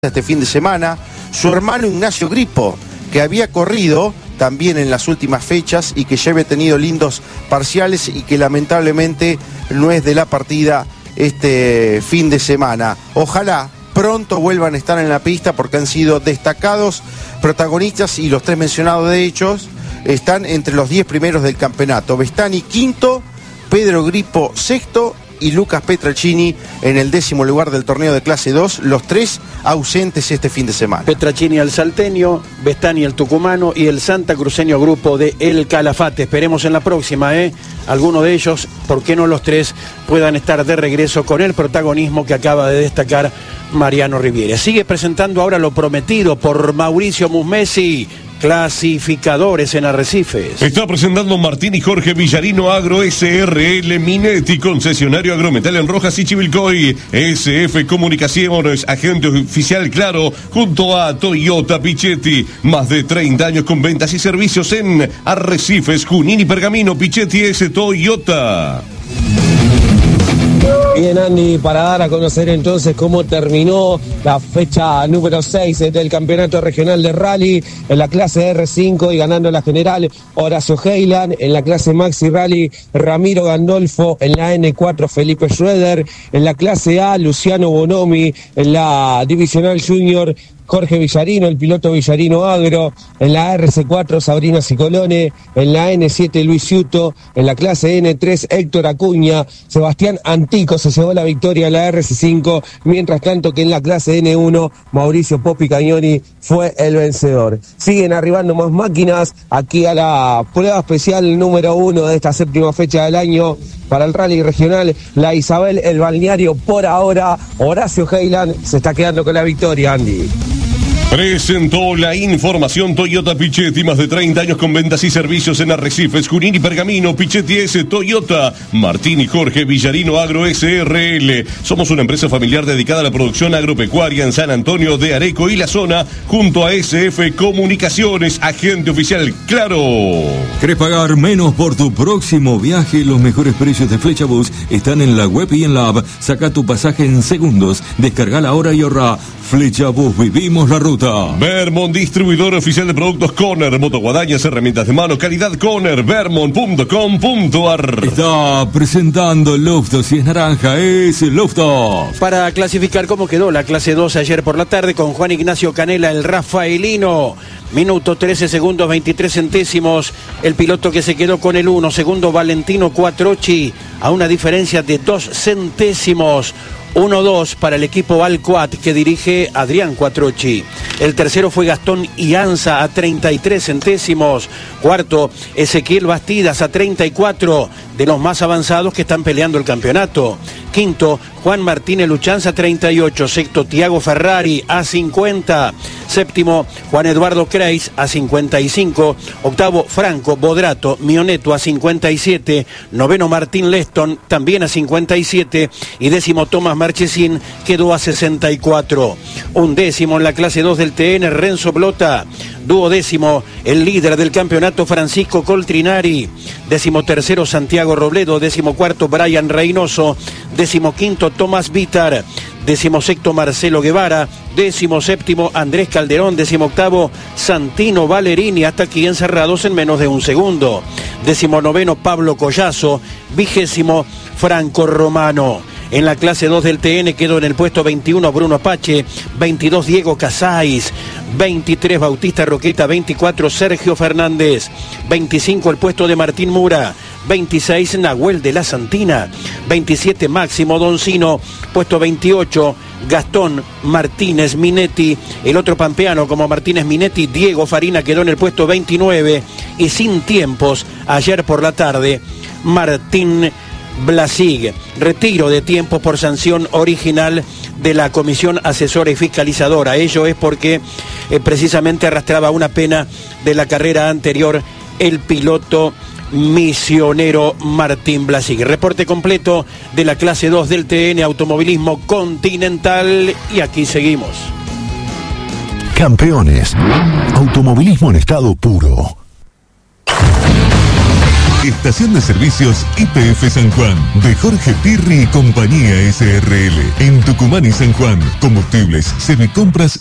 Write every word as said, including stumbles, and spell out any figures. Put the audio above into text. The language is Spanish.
este fin de semana, su hermano Ignacio Gripo, que había corrido también en las últimas fechas y que ya había tenido lindos parciales y que lamentablemente no es de la partida este fin de semana. Ojalá pronto vuelvan a estar en la pista porque han sido destacados protagonistas y los tres mencionados de hechos están entre los diez primeros del campeonato. Vestani quinto, Pedro Gripo sexto y Lucas Petracini en el décimo lugar del torneo de clase dos, los tres ausentes este fin de semana. Petracini al salteño, Vestani el tucumano y el santacruceño grupo de El Calafate. Esperemos en la próxima, ¿eh? Alguno de ellos, ¿por qué no los tres, puedan estar de regreso con el protagonismo que acaba de destacar Mariano Riviere. Sigue presentando ahora lo prometido por Mauricio Musmesi. Clasificadores en Arrecifes. Está presentando Martín y Jorge Villarino Agro S R L Minetti, concesionario Agrometal en Rojas y Chivilcoy. S F Comunicaciones, agente oficial Claro, junto a Toyota Pichetti. Más de treinta años con ventas y servicios en Arrecifes, Junín y Pergamino. Pichetti es Toyota. Bien, Andy, para dar a conocer entonces cómo terminó la fecha número seis del Campeonato Regional de Rally en la clase R cinco y ganando la general Horacio Heiland, en la clase Maxi Rally Ramiro Gandolfo, en la N cuatro Felipe Schroeder, en la clase A Luciano Bonomi, en la divisional junior Jorge Villarino, el piloto Villarino Agro, en la R C cuatro Sabrina Cicolone, en la N siete Luis Ciuto, en la clase N tres Héctor Acuña, Sebastián Antico se llevó la victoria en la R C cinco, mientras tanto que en la clase N uno Mauricio Popi Cagnoni fue el vencedor. Siguen arribando más máquinas aquí a la prueba especial número uno de esta séptima fecha del año para el rally regional, la Isabel, el balneario por ahora. Horacio Heiland se está quedando con la victoria, Andy. Presentó la información Toyota Pichetti, más de treinta años con ventas y servicios en Arrecifes, Junín y Pergamino. Pichetti es Toyota. Martín y Jorge Villarino Agro S R L. Somos una empresa familiar dedicada a la producción agropecuaria en San Antonio de Areco y la zona, junto a S F Comunicaciones, agente oficial Claro. ¿Querés pagar menos por tu próximo viaje? Los mejores precios de Flechabus están en la web y en la app. Saca tu pasaje en segundos, descarga ahora y ahorra. Flechabus, vivimos la ruta. Vermont, distribuidor oficial de productos Conner, motoguadañas, herramientas de mano, calidad Conner, vermont punto com punto a r. Está presentando Loftos, si es naranja, es Loftos. Para clasificar cómo quedó la clase dos ayer por la tarde con Juan Ignacio Canela, el rafaelino. Minuto trece segundos veintitrés centésimos, el piloto que se quedó con el uno, segundo Valentino Quattrochi, a una diferencia de dos centésimos. uno dos para el equipo Alcoat que dirige Adrián Quattrochi. El tercero fue Gastón Ianza a treinta y tres centésimos. Cuarto, Ezequiel Bastidas a treinta y cuatro, de los más avanzados que están peleando el campeonato. Quinto, Juan Martínez Luchanza a treinta y ocho. Sexto, Tiago Ferrari a cincuenta. Séptimo, Juan Eduardo Kreis a cincuenta y cinco. Octavo, Franco Bodrato Mioneto a cincuenta y siete. Noveno, Martín Leston también a cincuenta y siete. Y décimo, Tomás Marchesín quedó a sesenta y cuatro. Un décimo en la clase dos del T N, Renzo Blota. Duodécimo, el líder del campeonato Francisco Coltrinari. Décimo tercero, Santiago Robledo. Décimo cuarto, Brian Reynoso. Décimo quinto, Tomás Vitar. Décimo sexto, Marcelo Guevara. Décimo séptimo, Andrés Calderón. Décimo octavo, Santino Valerini. Hasta aquí encerrados en menos de un segundo. Décimo noveno, Pablo Collazo. Vigésimo, Franco Romano. En la clase dos del T N quedó en el puesto veintiuno Bruno Apache, veintidós Diego Casais, veintitrés Bautista Roqueta, veinticuatro Sergio Fernández, veinticinco el puesto de Martín Mura, veintiséis Nahuel de la Santina, veintisiete Máximo Doncino, puesto veintiocho Gastón Martínez Minetti, el otro pampeano como Martínez Minetti, Diego Farina quedó en el puesto veintinueve y sin tiempos ayer por la tarde Martín Blasig, retiro de tiempos por sanción original de la Comisión Asesora y Fiscalizadora. Ello es porque eh, precisamente arrastraba una pena de la carrera anterior el piloto misionero Martín Blasig. Reporte completo de la clase dos del T N Automovilismo Continental y aquí seguimos. Campeones. Automovilismo en estado puro. Estación de Servicios Y P F San Juan, de Jorge Pirri y Compañía S R L. En Tucumán y San Juan, combustibles, semicompras